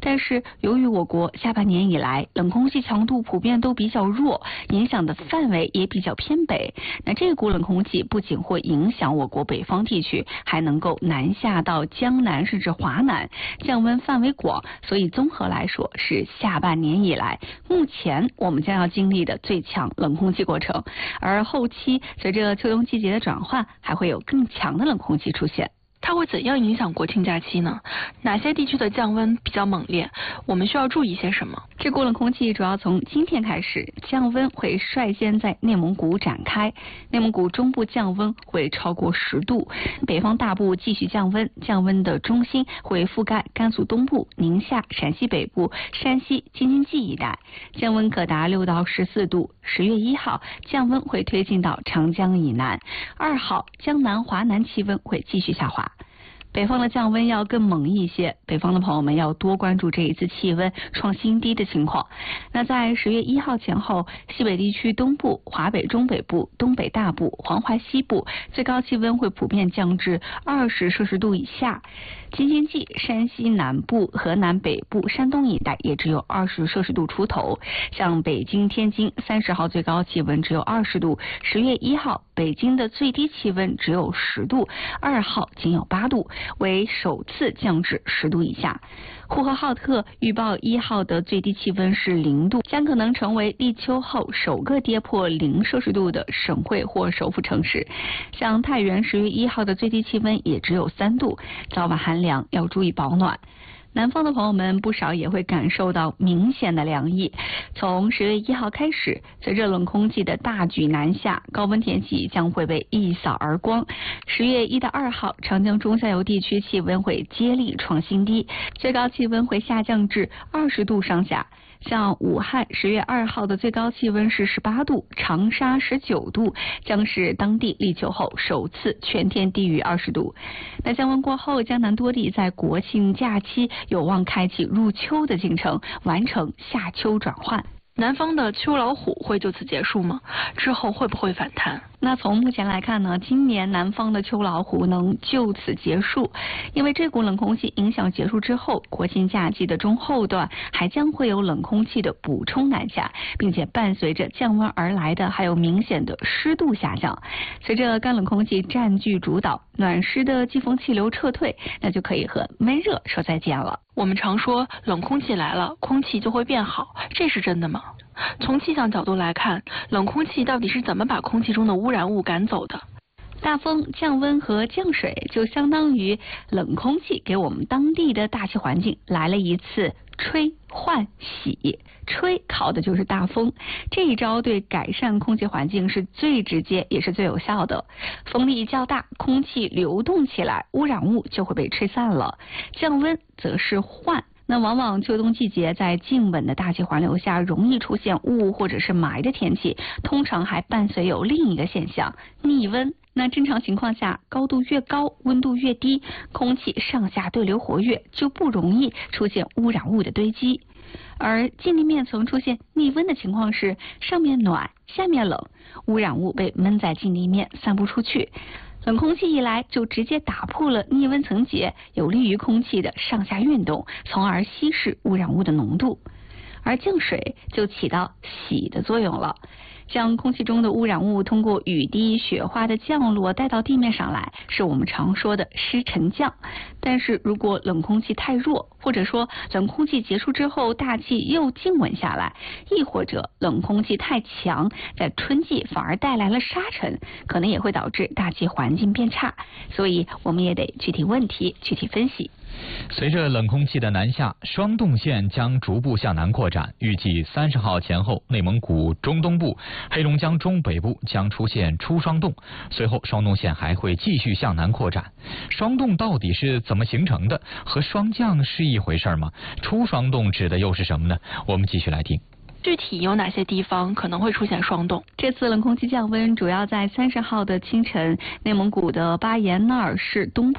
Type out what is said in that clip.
但是由于我国下半年以来冷空气强度普遍都比较弱，影响的范围也比较偏北，那这股冷空气不仅会影响我国北方地区，还能够南下到江南甚至华南，降温范围广，所以综合来说是下半年以来目前我们将要经历的最强冷空气过程，而后期随着秋冬季节的转换，还会有更强的冷空气出现。 它会怎样影响国庆假期呢？哪些地区的降温比较猛烈？我们需要注意些什么？ 这股冷空气主要从今天开始，降温会率先在内蒙古展开。内蒙古中部降温会超过10度，北方大部继续降温，降温的中心会覆盖甘肃东部、宁夏、陕西北部、山西、京津冀一带，降温可达6到14度。10月1号，降温会推进到长江以南。2号，江南、华南气温会继续下滑。北方的降温要更猛一些，北方的朋友们要多关注这一次气温创新低的情况。那在10月1号前后，西北地区东部、华北中北部、东北大部、黄淮西部最高气温会普遍降至20摄氏度以下，京津冀、山西南部、河南北部、山东一带也只有20摄氏度出头。像北京、天津30号最高气温只有20度，10月1号北京的最低气温只有10度，2号仅有8度。为首次降至10度以下。呼和浩特预报1号的最低气温是0度，将可能成为立秋后首个跌破0摄氏度的省会或首府城市。像太原10月1号的最低气温也只有3度，早晚寒凉，要注意保暖。南方的朋友们不少也会感受到明显的凉意。从10月1号开始，随着冷空气的大举南下，高温天气将会被一扫而光。10月1到2号，长江中下游地区气温会接力创新低，最高气温会下降至20度上下。像武汉10月2号的最高气温是18度，长沙19度，将是当地立秋后首次全天低于20度。那降温过后，江南多地在国庆假期有望开启入秋的进程，完成夏秋转换。 南方的秋老虎会就此结束吗？之后会不会反弹？ 那从目前来看呢，今年南方的秋老虎能就此结束，因为这股冷空气影响结束之后，国庆假期的中后段还将会有冷空气的补充南下，并且伴随着降温而来的还有明显的湿度下降。随着干冷空气占据主导，暖湿的季风气流撤退，那就可以和闷热说再见了。 我们常说冷空气来了，空气就会变好，这是真的吗？从气象角度来看，冷空气到底是怎么把空气中的污染物赶走的？ 大风、降温和降水就相当于冷空气给我们当地的大气环境来了一次吹换洗。吹考的就是大风，这一招对改善空气环境是最直接也是最有效的。风力较大，空气流动起来，污染物就会被吹散了。降温则是换。那往往秋冬季节在静稳的大气环流下容易出现雾或者是霾的天气，通常还伴随有另一个现象逆温。那正常情况下，高度越高，温度越低，空气上下对流活跃，就不容易出现污染物的堆积。而近地面层出现逆温的情况是，上面暖，下面冷，污染物被闷在近地面，散不出去。冷空气一来，就直接打破了逆温层结，有利于空气的上下运动，从而稀释污染物的浓度。而降水就起到洗的作用了，将空气中的污染物通过雨滴、雪花的降落带到地面上来，是我们常说的湿沉降。但是如果冷空气太弱，或者说冷空气结束之后大气又静稳下来，亦或者冷空气太强，在春季反而带来了沙尘，可能也会导致大气环境变差。所以我们也得具体问题具体分析。 随着冷空气的南下，霜冻线将逐步向南扩展，预计30号前后，内蒙古中东部、黑龙江中北部将出现初霜冻，随后霜冻线还会继续向南扩展。霜冻到底是怎么形成的？和霜降是一回事吗？初霜冻指的又是什么呢？我们继续来听。 具体有哪些地方可能会出现霜冻？ 这次冷空气降温主要在30号的清晨，内蒙古的巴彦淖尔市东部